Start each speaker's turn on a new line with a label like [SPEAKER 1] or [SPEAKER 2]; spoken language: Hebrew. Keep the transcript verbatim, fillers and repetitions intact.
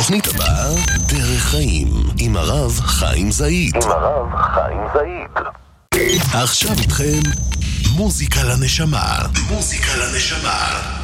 [SPEAKER 1] בתוכנית הבאה, דרך חיים, עם הרב חיים זעיד. עם הרב חיים זעיד. עכשיו איתכם, מוזיקה לנשמה. מוזיקה לנשמה.